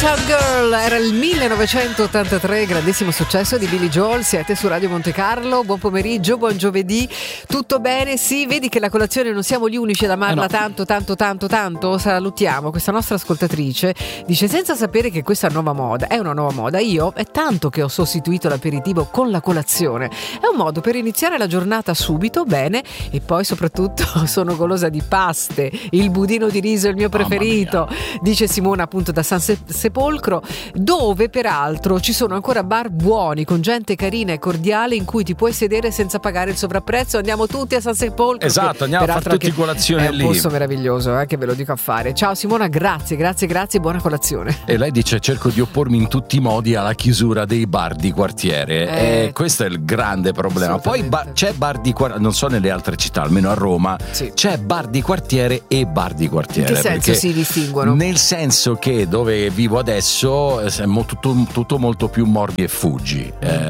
Uptown Girl era il 1983, grandissimo successo di Billy Joel. Siete su Radio Monte Carlo, buon pomeriggio, buon giovedì, tutto bene? Sì, vedi che la colazione non siamo gli unici ad amarla tanto. Salutiamo questa nostra ascoltatrice, dice: senza sapere che questa nuova moda è una nuova moda, io è tanto che ho sostituito l'aperitivo con la colazione, è un modo per iniziare la giornata subito, bene, e poi soprattutto sono golosa di paste, il budino di riso è il mio preferito, dice Simona appunto da San Sepolcro, dove peraltro ci sono ancora bar buoni con gente carina e cordiale in cui ti puoi sedere senza pagare il sovrapprezzo. Andiamo tutti a San Sepolcro, esatto, andiamo a fare tutti colazione lì, è un posto meraviglioso, che ve lo dico a fare. Ciao Simona, grazie, buona colazione. E lei dice: cerco di oppormi in tutti i modi alla chiusura dei bar di quartiere, e questo è il grande problema. Poi c'è bar di quartiere, non so nelle altre città, almeno a Roma c'è bar di quartiere e bar di quartiere. In che senso si distinguono? Nel senso che dove vivo adesso è tutto molto più mordi e fuggi,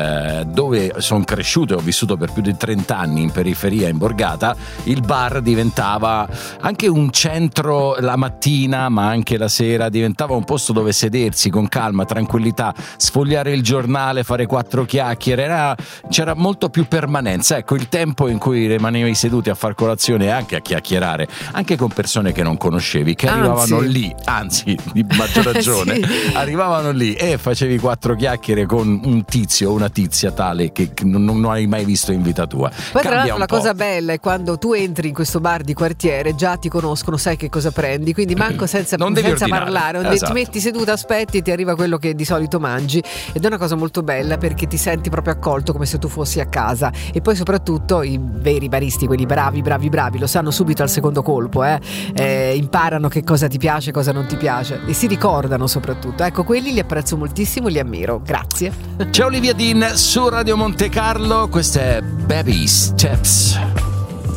dove sono cresciuto e ho vissuto per più di 30 anni in periferia, in borgata, il bar diventava anche un centro la mattina ma anche la sera, diventava un posto dove sedersi con calma, tranquillità, sfogliare il giornale, fare 4 chiacchiere, c'era molto più permanenza. Ecco, il tempo in cui rimanevi seduti a far colazione e anche a chiacchierare anche con persone che non conoscevi, che arrivavano lì, anzi di maggior ragione arrivavano lì e facevi 4 chiacchiere con un tizio o una tizia tale che non hai mai visto in vita tua. Poi tra l'altro la cosa bella è quando tu entri in questo bar di quartiere, già ti conoscono, sai che cosa prendi, quindi manco senza parlare, ti metti seduta, aspetti e ti arriva quello che di solito mangi, ed è una cosa molto bella perché ti senti proprio accolto come se tu fossi a casa. E poi soprattutto i veri baristi, quelli bravi, lo sanno subito al secondo colpo, imparano che cosa ti piace, cosa non ti piace, e si ricordano soprattutto. Ecco, quelli li apprezzo moltissimo, li ammiro. Grazie. C'è Olivia Dean su Radio Monte Carlo, questa è Baby Steps.